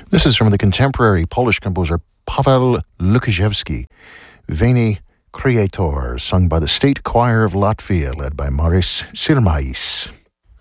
This is from the contemporary Polish composer Paweł Lukaszewski, Veni Creator, sung by the State Choir of Latvia, led by Maris Sirmais.